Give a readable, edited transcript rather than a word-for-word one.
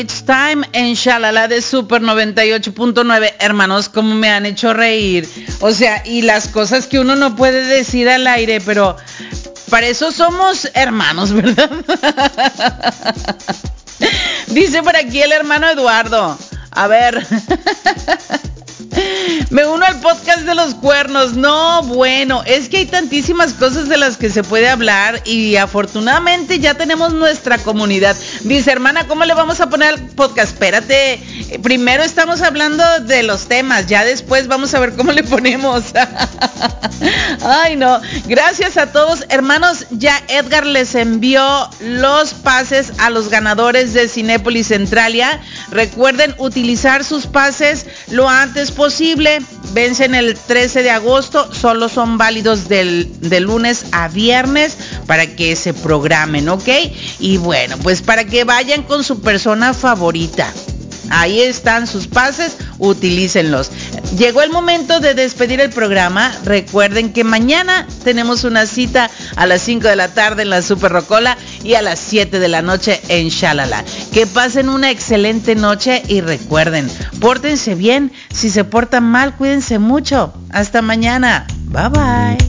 It's time en Shalala de Super 98.9. Hermanos, cómo me han hecho reír. O sea, y las cosas que uno no puede decir al aire, pero para eso somos hermanos, ¿verdad? Dice por aquí el hermano Eduardo. A ver. Me uno al podcast de los cuernos. No, bueno, es que hay tantísimas cosas de las que se puede hablar y afortunadamente ya tenemos nuestra comunidad. Dice, hermana, ¿cómo le vamos a poner al podcast? Espérate, primero estamos hablando de los temas, ya después vamos a ver cómo le ponemos. Ay, no, gracias a todos. Hermanos, ya Edgar les envió los pases a los ganadores de Cinépolis Centralia. Recuerden utilizar sus pases lo antes posible. Vencen el 13 de agosto, solo son válidos de lunes a viernes para que se programen, ¿ok? Y bueno, pues para que vayan con su persona favorita. Ahí están sus pases, utilícenlos. Llegó el momento de despedir el programa. Recuerden que mañana tenemos una cita a las 5 de la tarde en la Super Rocola y a las 7 de la noche en Shalala. Que pasen una excelente noche y recuerden, pórtense bien. Si se portan mal, cuídense mucho. Hasta mañana. Bye bye.